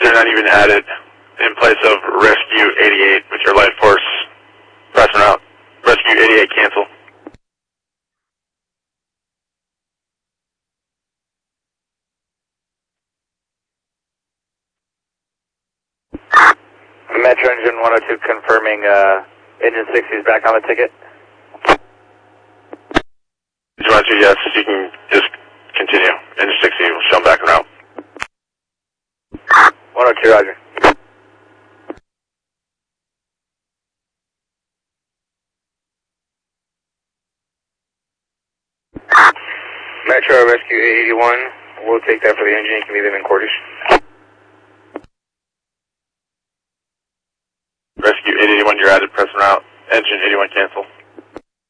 they're not even added in place of Rescue 88 with your light force pressing out. Rescue 88 cancel. Metro Engine 102 confirming engine 60 is back on the ticket. Engine 102, yes, you can just continue. Engine 60 will show them back en route. 102, roger. Metro Rescue 881, we'll take that for the engine, you can leave them in quarters. Rescue 881, you're added, pressing out. Engine 81 cancel.